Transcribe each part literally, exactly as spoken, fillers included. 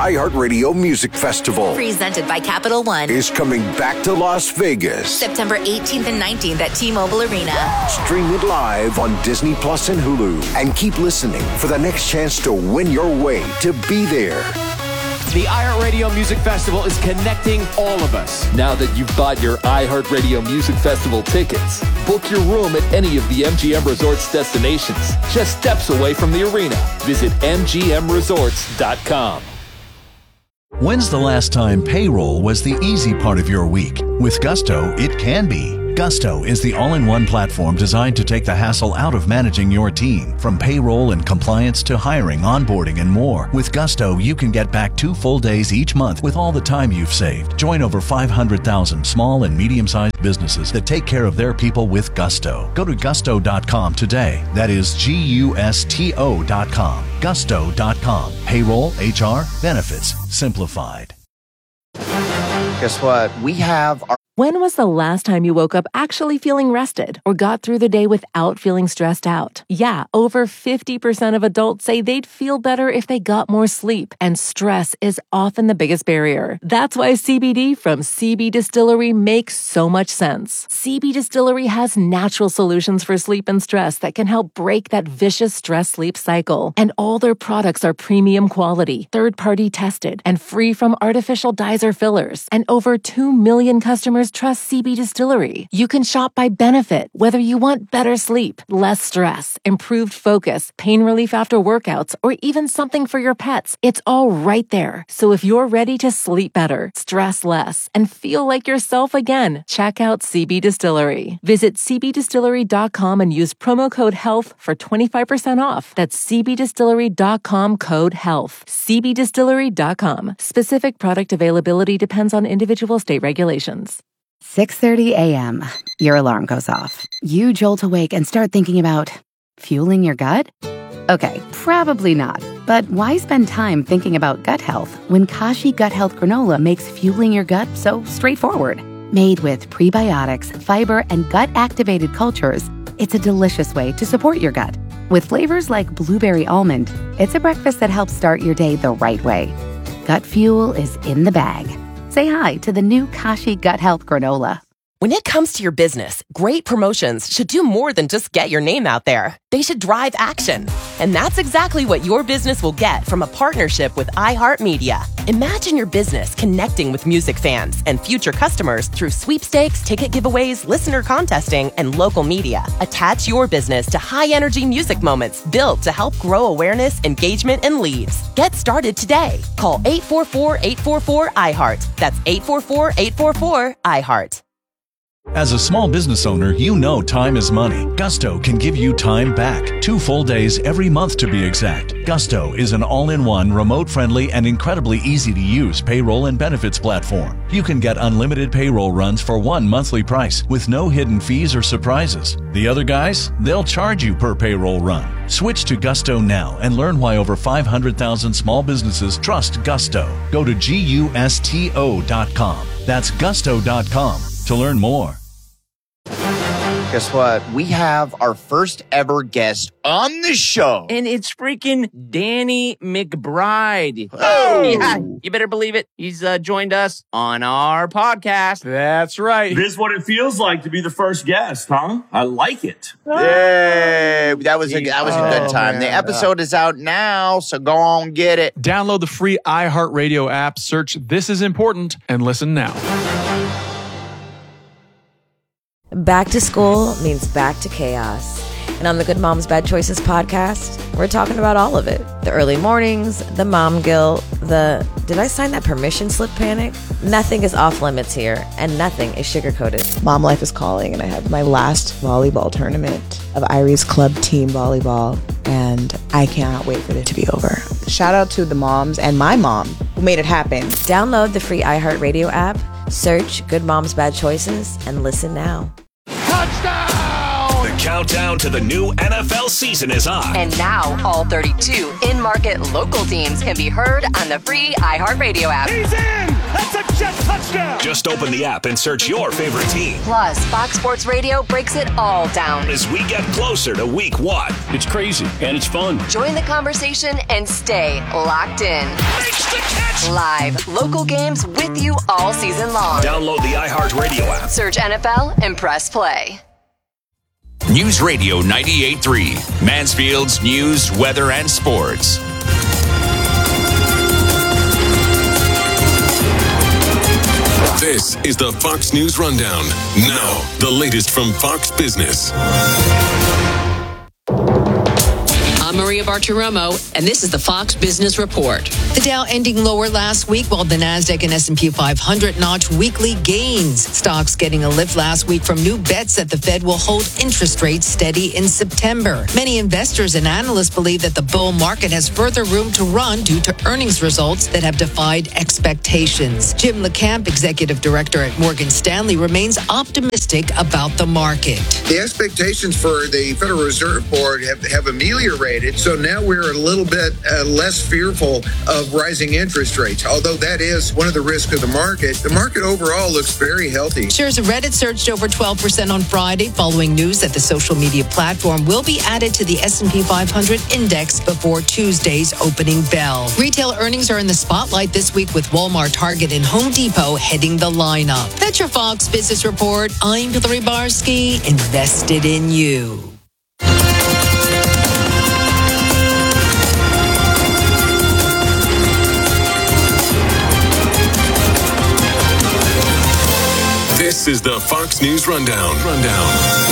iHeartRadio Music Festival. Presented by Capital One. Is coming back to Las Vegas. September eighteenth and nineteenth at T-Mobile Arena. Stream it live on Disney Plus and Hulu. And keep listening for the next chance to win your way to be there. The iHeartRadio Music Festival is connecting all of us. Now that you've bought your iHeartRadio Music Festival tickets, book your room at any of the M G M Resorts destinations, just steps away from the arena. Visit M G M resorts dot com. When's the last time payroll was the easy part of your week? With Gusto, it can be. Gusto is the all-in-one platform designed to take the hassle out of managing your team. From payroll and compliance to hiring, onboarding, and more. With Gusto, you can get back two full days each month with all the time you've saved. Join over five hundred thousand small and medium-sized businesses that take care of their people with Gusto. Go to gusto dot com today. That is G U S T O dot com. gusto dot com. Payroll, H R, benefits, simplified. Guess what? We have our... When was the last time you woke up actually feeling rested or got through the day without feeling stressed out? Yeah, over fifty percent of adults say they'd feel better if they got more sleep, and stress is often the biggest barrier. That's why C B D from C B Distillery makes so much sense. C B Distillery has natural solutions for sleep and stress that can help break that vicious stress-sleep cycle. And all their products are premium quality, third-party tested, and free from artificial dyes or fillers. And over two million customers trust C B Distillery. You can shop by benefit, whether you want better sleep, less stress, improved focus, pain relief after workouts, or even something for your pets. It's all right there. So if you're ready to sleep better, stress less, and feel like yourself again, check out C B Distillery. Visit C B distillery dot com and use promo code HEALTH for twenty-five percent off. That's C B distillery dot com code HEALTH. C B distillery dot com. Specific product availability depends on individual state regulations. six thirty a.m. Your alarm goes off. You jolt awake and start thinking about fueling your gut? Okay, probably not. But why spend time thinking about gut health when Kashi Gut Health Granola makes fueling your gut so straightforward? Made with prebiotics, fiber, and gut-activated cultures, it's a delicious way to support your gut. With flavors like blueberry almond, it's a breakfast that helps start your day the right way. Gut fuel is in the bag. Say hi to the new Kashi Gut Health Granola. When it comes to your business, great promotions should do more than just get your name out there. They should drive action. And that's exactly what your business will get from a partnership with iHeartMedia. Imagine your business connecting with music fans and future customers through sweepstakes, ticket giveaways, listener contesting, and local media. Attach your business to high-energy music moments built to help grow awareness, engagement, and leads. Get started today. Call eight four four, eight four four, I heart. That's eight four four, eight four four, I heart. As a small business owner, you know time is money. Gusto can give you time back. Two full days every month to be exact. Gusto is an all-in-one, remote-friendly, and incredibly easy-to-use payroll and benefits platform. You can get unlimited payroll runs for one monthly price with no hidden fees or surprises. The other guys, they'll charge you per payroll run. Switch to Gusto now and learn why over five hundred thousand small businesses trust Gusto. Go to gusto dot com. That's gusto dot com to learn more. Guess what? We have our first ever guest on the show. And it's freaking Danny McBride. Oh! Yeah, you better believe it. He's uh, joined us on our podcast. That's right. This is what it feels like to be the first guest, huh? I like it. Yay! That was a, that was a good time. Oh, the episode is out now, so go on, get it. Download the free iHeartRadio app, search This Is Important, and listen now. Back to school means back to chaos. And on the Good Moms Bad Choices podcast, we're talking about all of it. The early mornings, the mom guilt, the did I sign that permission slip panic? Nothing is off limits here, and nothing is sugar-coated. Mom life is calling, and I have my last volleyball tournament of Irie's club team volleyball, and I cannot wait for it to be over. Shout out to the moms and my mom who made it happen. Download the free iHeartRadio app, search Good Moms Bad Choices, and listen now. The countdown to the new N F L season is on. And now all thirty-two in-market local teams can be heard on the free iHeartRadio app. He's in! That's a jet touchdown! Just open the app and search your favorite team. Plus, Fox Sports Radio breaks it all down as we get closer to week one. It's crazy and it's fun. Join the conversation and stay locked in. Makes the catch! Live, local games with you all season long. Download the iHeartRadio app. Search N F L and press play. News Radio ninety-eight point three, Mansfield's news, weather, and sports. This is the Fox News Rundown. Now, the latest from Fox Business. I'm Maria Bartiromo, and this is the Fox Business Report. The Dow ending lower last week, while the NASDAQ and S and P five hundred notched weekly gains. Stocks getting a lift last week from new bets that the Fed will hold interest rates steady in September. Many investors and analysts believe that the bull market has further room to run due to earnings results that have defied expectations. Jim LeCamp, executive director at Morgan Stanley, remains optimistic about the market. The expectations for the Federal Reserve Board have, have ameliorated. So now we're a little bit uh, less fearful of rising interest rates, although that is one of the risks of the market. The market overall looks very healthy. Shares of Reddit surged over twelve percent on Friday following news that the social media platform will be added to the S and P five hundred index before Tuesday's opening bell. Retail earnings are in the spotlight this week with Walmart, Target, and Home Depot heading the lineup. That's your Fox Business Report. I'm Hillary Barsky, invested in you. This is the Fox News Rundown. Rundown.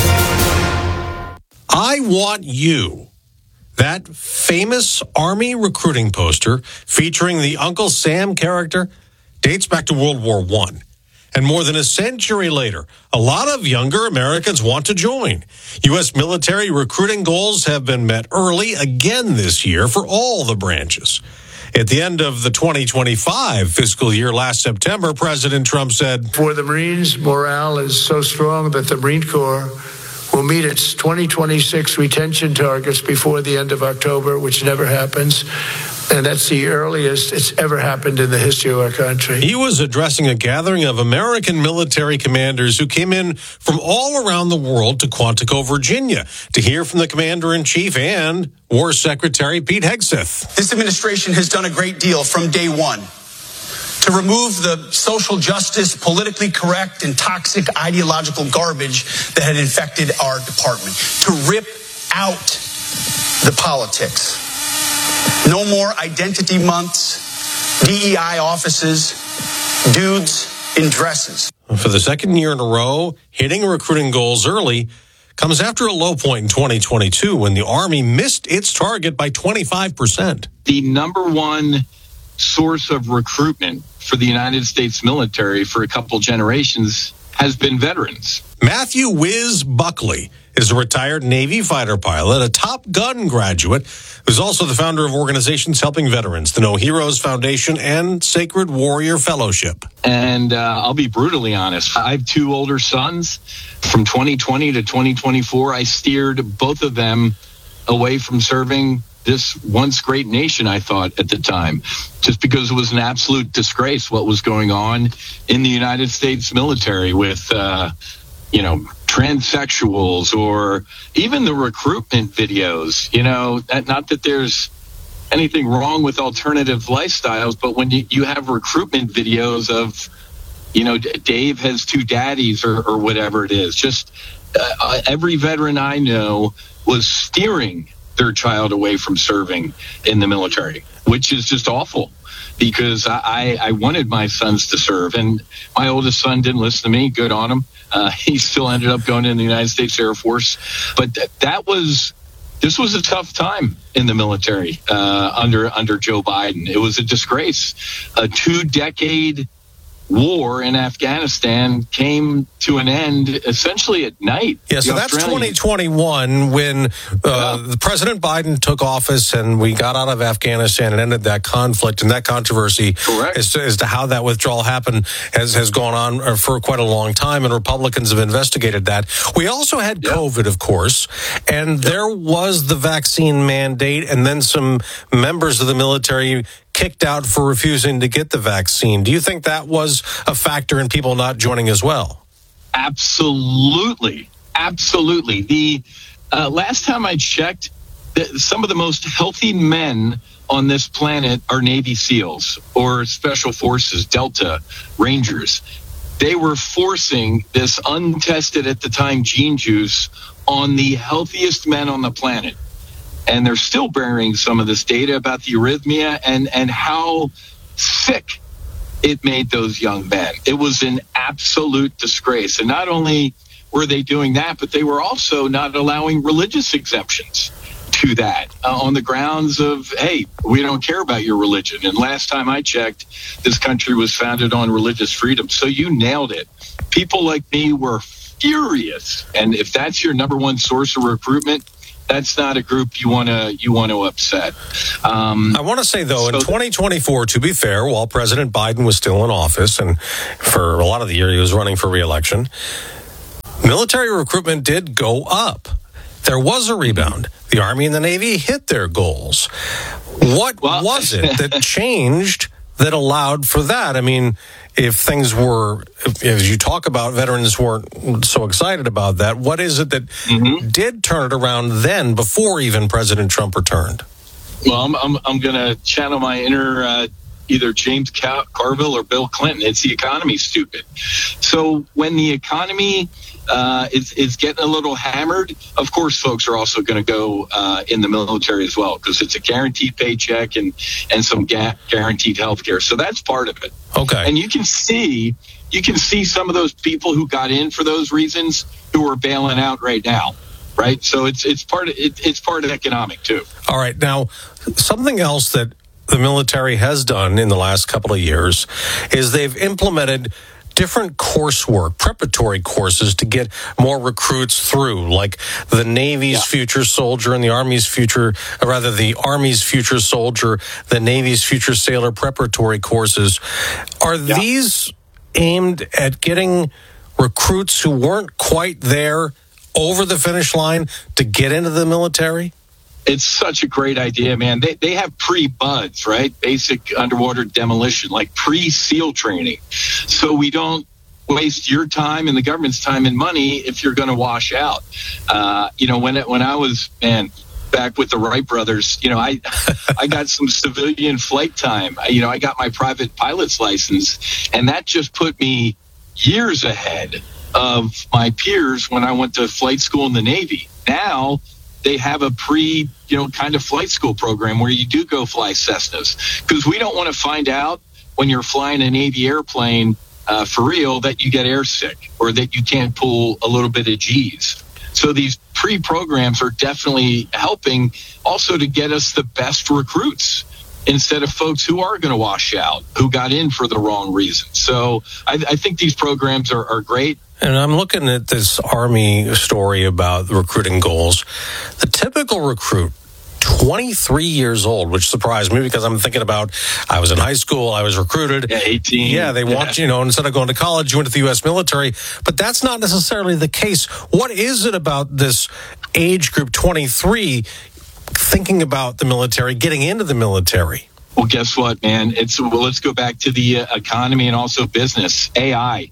I Want You. That famous Army recruiting poster featuring the Uncle Sam character dates back to World War One. And more than a century later, a lot of younger Americans want to join. U S military recruiting goals have been met early again this year for all the branches. At the end of the twenty twenty-five fiscal year last September, President Trump said, "For the Marines, morale is so strong that the Marine Corps will meet its twenty twenty-six retention targets before the end of October," which never happens. And that's the earliest it's ever happened in the history of our country. He was addressing a gathering of American military commanders who came in from all around the world to Quantico, Virginia, to hear from the Commander-in-Chief and War Secretary Pete Hegseth. This administration has done a great deal from day one to remove the social justice, politically correct, and toxic ideological garbage that had infected our department, to rip out the politics. No more identity months, D E I offices, dudes in dresses. For the second year in a row, hitting recruiting goals early comes after a low point in twenty twenty-two when the Army missed its target by twenty-five percent. The number one source of recruitment for the United States military for a couple generations has been veterans. Matthew Wiz Buckley is a retired Navy fighter pilot, a Top Gun graduate, who's also the founder of organizations helping veterans, the No Heroes Foundation and Sacred Warrior Fellowship. And uh, I'll be brutally honest. I have two older sons. From twenty twenty to twenty twenty-four, I steered both of them away from serving this once great nation, I thought at the time, just because it was an absolute disgrace what was going on in the United States military with, uh, you know, transsexuals or even the recruitment videos. You know, that, not that there's anything wrong with alternative lifestyles, but when you, you have recruitment videos of, you know, Dave has two daddies or, or whatever it is, just uh, every veteran I know was steering their child away from serving in the military, which is just awful because I, I wanted my sons to serve, and my oldest son didn't listen to me. Good on him. Uh, he still ended up going in the United States Air Force. But th- that was, this was a tough time in the military uh, under under Joe Biden. It was a disgrace. A two-decade war in Afghanistan came to an end essentially at night. Yeah, so that's twenty twenty-one when uh, the President Biden took office and we got out of Afghanistan and ended that conflict, and that controversy as to, as to how that withdrawal happened has, has gone on for quite a long time, and Republicans have investigated that. We also had yep. COVID, of course, and yep. there was the vaccine mandate, and then some members of the military kicked out for refusing to get the vaccine. Do you think that was a factor in people not joining as well? Absolutely. Absolutely. The uh, last time I checked, the, some of the most healthy men on this planet are Navy SEALs or Special Forces, Delta, Rangers. They were forcing this untested at the time gene juice on the healthiest men on the planet. And they're still bearing some of this data about the arrhythmia and, and how sick it made those young men. It was an absolute disgrace. And not only were they doing that, but they were also not allowing religious exemptions to that uh, on the grounds of, hey, we don't care about your religion. And last time I checked, this country was founded on religious freedom. So you nailed it. People like me were furious. And if that's your number one source of recruitment, that's not a group you want to you want to upset. Um, I want to say, though, so in twenty twenty-four, to be fair, while President Biden was still in office, and for a lot of the year he was running for re-election, military recruitment did go up. There was a rebound. The Army and the Navy hit their goals. What well, was it that changed that allowed for that? I mean, if things were, if, as you talk about, veterans weren't so excited about that, what is it that mm-hmm. did turn it around then before even President Trump returned? Well, I'm I'm, I'm going to channel my inner uh, either James Car- Carville or Bill Clinton. It's the economy, stupid. So when the economy uh, is, is getting a little hammered, of course, folks are also going to go uh, in the military as well, because it's a guaranteed paycheck and, and some ga- guaranteed health care. So that's part of it. Okay. And you can see, you can see some of those people who got in for those reasons who are bailing out right now. Right. So it's, it's part of it, it's part of economic, too. All right. Now, something else that the military has done in the last couple of years is they've implemented different coursework, preparatory courses to get more recruits through, like the Navy's yeah. Future Soldier and the Army's Future, or rather the Army's Future Soldier, the Navy's Future Sailor preparatory courses. Are yeah. these aimed at getting recruits who weren't quite there over the finish line to get into the military? It's such a great idea, man. They they have pre-BUDS, right? Basic underwater demolition, like pre-SEAL training. So we don't waste your time and the government's time and money if you're going to wash out. Uh, you know, when it, when I was, man, back with the Wright brothers, you know, I I got some civilian flight time. I, you know, I got my private pilot's license, and that just put me years ahead of my peers when I went to flight school in the Navy. Now they have a pre, you know, kind of flight school program where you do go fly Cessnas, because we don't want to find out when you're flying a Navy airplane uh, for real that you get airsick or that you can't pull a little bit of G's. So these pre-programs are definitely helping also to get us the best recruits instead of folks who are going to wash out, who got in for the wrong reason. So I, I think these programs are, are great. And I'm looking at this Army story about recruiting goals. The typical recruit, twenty-three years old, which surprised me because I'm thinking about, I was in high school, I was recruited. Yeah, eighteen. Yeah, they yeah. want, you know, instead of going to college, you went to the U S military. But that's not necessarily the case. What is it about this age group, twenty-three, thinking about the military, getting into the military? Well, guess what, man? It's well, let's go back to the uh, economy and also business. A I.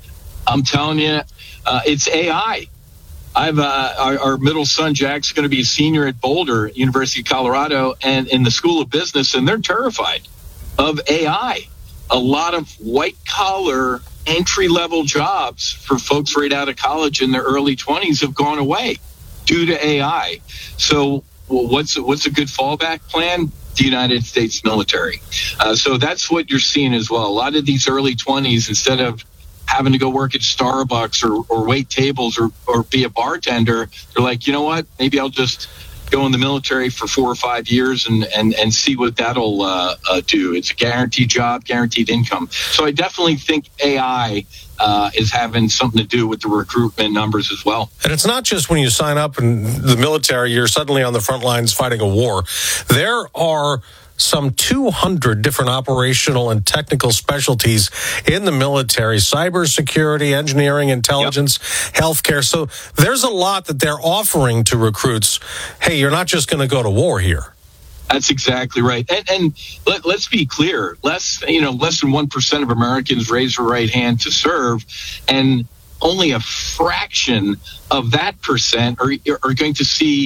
I'm telling you, uh, it's A I. I've uh, our, our middle son Jack's going to be a senior at Boulder, University of Colorado, and in the School of Business, and they're terrified of A I. A lot of white collar entry level jobs for folks right out of college in their early twenties have gone away due to A I. So, well, what's what's a good fallback plan? The United States military. Uh, so that's what you're seeing as well. A lot of these early twenties, instead of having to go work at Starbucks or, or wait tables or, or be a bartender, they're like, you know what, maybe I'll just go in the military for four or five years and, and, and see what that'll uh, uh, do. It's a guaranteed job, guaranteed income. So I definitely think A I uh, is having something to do with the recruitment numbers as well. And it's not just when you sign up in the military, you're suddenly on the front lines fighting a war. There are some two hundred different operational and technical specialties in the military: cybersecurity, engineering, intelligence, yep. healthcare. So there's a lot that they're offering to recruits. Hey, you're not just going to go to war here. That's exactly right. And, and let, let's be clear: less, you know, less than one percent of Americans raise their right hand to serve, and only a fraction of that percent are, are going to see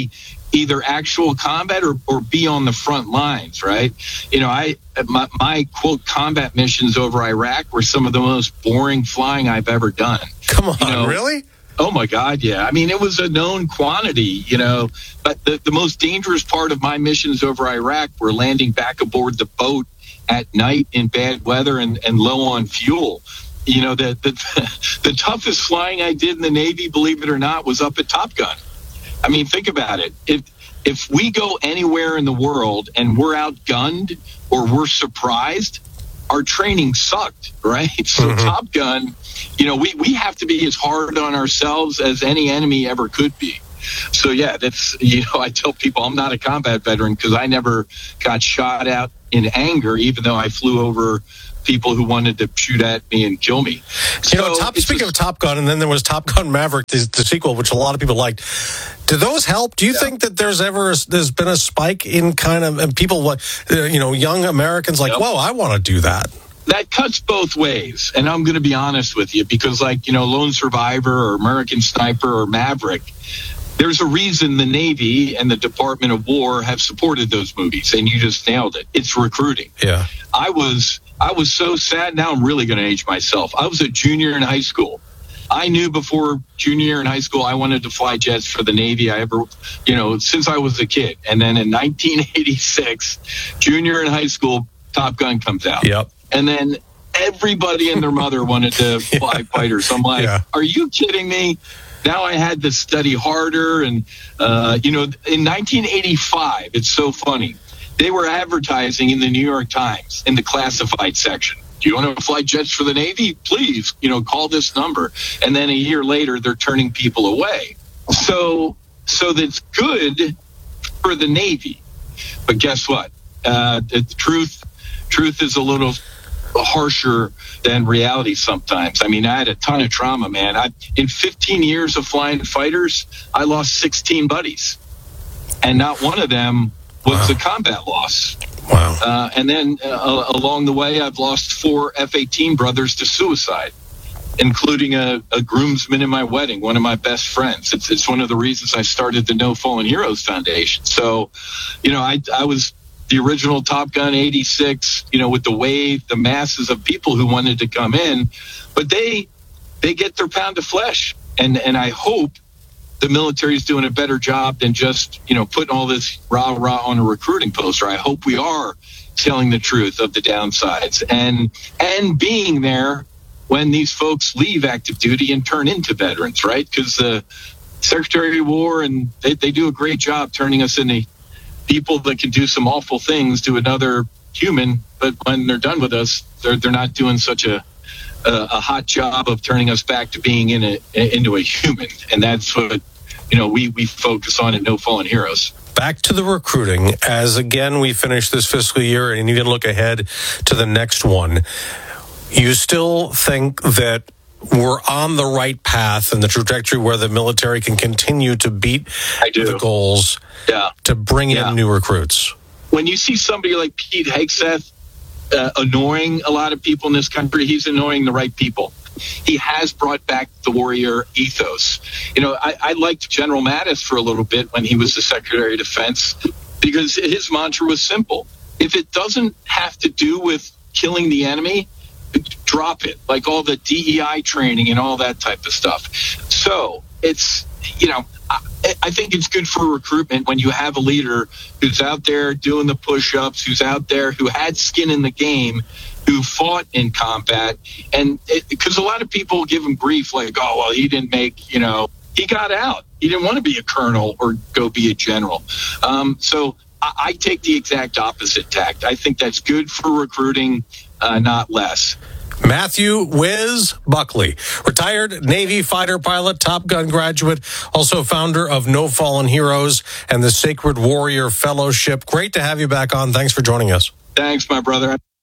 either actual combat or, or be on the front lines, right? You know, I my, my quote combat missions over Iraq were some of the most boring flying I've ever done. Come on, you know, really? Oh my God, yeah. I mean, it was a known quantity, you know, but the, the most dangerous part of my missions over Iraq were landing back aboard the boat at night in bad weather and, and low on fuel. You know, the, the the toughest flying I did in the Navy, believe it or not, was up at Top Gun. I mean, think about it. If if we go anywhere in the world and we're outgunned or we're surprised, our training sucked, right? So mm-hmm. Top Gun, you know, we, we have to be as hard on ourselves as any enemy ever could be. So, yeah, that's, you know, I tell people I'm not a combat veteran because I never got shot out in anger, even though I flew over people who wanted to shoot at me and kill me. You know, top, speaking a, of Top Gun, and then there was Top Gun Maverick, the, the sequel, which a lot of people liked. Do those help? Do you yeah. think that there's ever there's been a spike in kind of and people, what you know, young Americans like, yep. whoa, I want to do that? That cuts both ways, and I'm going to be honest with you because, like, you know, Lone Survivor or American Sniper or Maverick, there's a reason the Navy and the Department of War have supported those movies, and you just nailed it. It's recruiting. Yeah, I was. I was so sad. Now I'm really going to age myself. I was a junior in high school. I knew before junior year in high school I wanted to fly jets for the Navy. I ever, you know, since I was a kid. And then in nineteen eighty-six, junior in high school, Top Gun comes out. Yep. And then everybody and their mother wanted to fly yeah. fighters. I'm like, yeah. are you kidding me? Now I had to study harder. And, uh, you know, in nineteen eighty-five, it's so funny. They were advertising in the New York Times in the classified section. Do you want to fly jets for the Navy? Please, you know, call this number. And then a year later, they're turning people away. So, so that's good for the Navy. But guess what? Uh, the truth, truth is a little harsher than reality sometimes. I mean, I had a ton of trauma, man. I, in fifteen years of flying fighters, I lost sixteen buddies, and not one of them was wow. a combat loss. Wow. Uh, and then uh, along the way, I've lost four F eighteen brothers to suicide, including a, a groomsman in my wedding, one of my best friends. It's, it's one of the reasons I started the No Fallen Heroes Foundation. So, you know, I, I was the original Top Gun eighty-six, you know, with the wave, the masses of people who wanted to come in, but they they get their pound of flesh. And, and I hope the military is doing a better job than just, you know, putting all this rah rah on a recruiting poster. I hope we are telling the truth of the downsides and and being there when these folks leave active duty and turn into veterans, right? Because the Secretary of War and they, they do a great job turning us into people that can do some awful things to another human, but when they're done with us, they're they're not doing such a a, a hot job of turning us back to being in a into a human, and that's what you know we we focus on at No Fallen Heroes. Back to the recruiting, as again we finish this fiscal year, and you can look ahead to the next one. You still think that we're on the right path and the trajectory where the military can continue to beat the goals yeah. to bring yeah. in new recruits? When you see somebody like Pete Hegseth uh, annoying a lot of people in this country, he's annoying the right people. He has brought back the warrior ethos. You know, I, I liked General Mattis for a little bit when he was the Secretary of Defense because his mantra was simple. If it doesn't have to do with killing the enemy, drop it, like all the D E I training and all that type of stuff. So it's, you know, I, I think it's good for recruitment when you have a leader who's out there doing the push-ups, who's out there, who had skin in the game, who fought in combat. And because a lot of people give him grief, like, oh, well, he didn't make, you know, he got out. He didn't want to be a colonel or go be a general. Um, so I, I take the exact opposite tact. I think that's good for recruiting, uh, not less. Matthew Wiz Buckley, retired Navy fighter pilot, Top Gun graduate, also founder of No Fallen Heroes and the Sacred Warrior Fellowship. Great to have you back on. Thanks for joining us. Thanks, my brother.